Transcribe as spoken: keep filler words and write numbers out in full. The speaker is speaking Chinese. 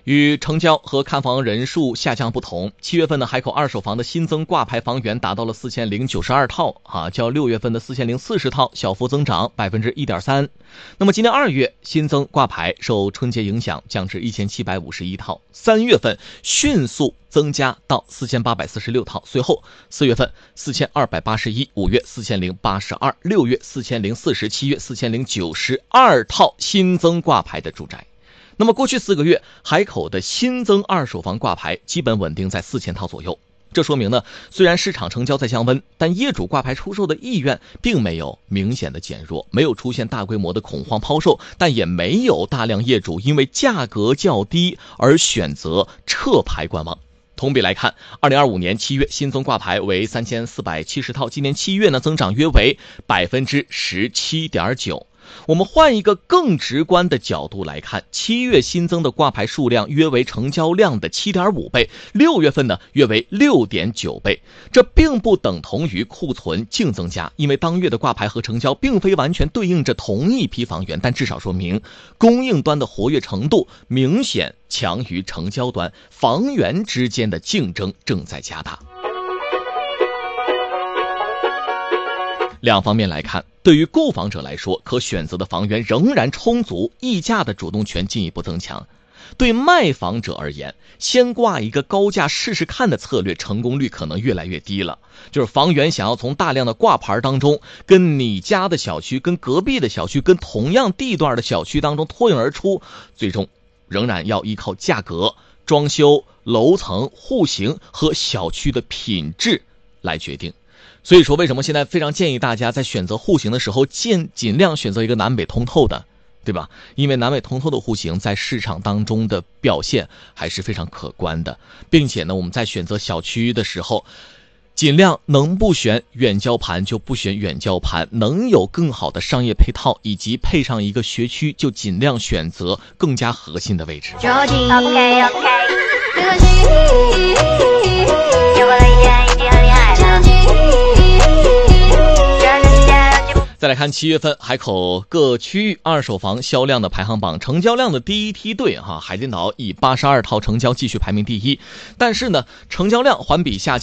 与成交和看房人数下降不同，七月份的海口二手房的新增挂牌房源达到了四千零九十二套啊，较六月份的四千零四十套小幅增长百分之一点三。那么今年二月新增挂牌受春节影响降至一千七百五十一套，三月份迅速增加到四千八百四十六套，随后四月份四千二百八十一，五月四千零八十二，六月四千零四十，七月四千零九十二套新增挂牌的住宅。那么过去四个月，海口的新增二手房挂牌基本稳定在四千套左右。这说明呢，虽然市场成交在降温，但业主挂牌出售的意愿并没有明显的减弱，没有出现大规模的恐慌抛售，但也没有大量业主因为价格较低而选择撤牌观望。同比来看，二零二五年七月新增挂牌为三千四百七十套，今年七月呢增长约为百分之十七点九。我们换一个更直观的角度来看，七月新增的挂牌数量约为成交量的 七点五倍，六月份呢约为 六点九倍。这并不等同于库存净增加，因为当月的挂牌和成交并非完全对应着同一批房源，但至少说明供应端的活跃程度明显强于成交端，房源之间的竞争正在加大。两方面来看，对于购房者来说，可选择的房源仍然充足，议价的主动权进一步增强。对卖房者而言，先挂一个高价试试看的策略，成功率可能越来越低了。就是房源想要从大量的挂牌当中，跟你家的小区、跟隔壁的小区、跟同样地段的小区当中脱颖而出，最终仍然要依靠价格、装修、楼层、户型和小区的品质来决定。所以说为什么现在非常建议大家在选择户型的时候尽尽量选择一个南北通透的，对吧？因为南北通透的户型在市场当中的表现还是非常可观的，并且呢我们在选择小区的时候尽量能不选远郊盘就不选远郊盘，能有更好的商业配套以及配上一个学区就尽量选择更加核心的位置。OK OK 再来看七月份海口各区域二手房销量的排行榜，成交量的第一梯队哈，海淀岛以八十二套成交继续排名第一，但是呢成交量环比下降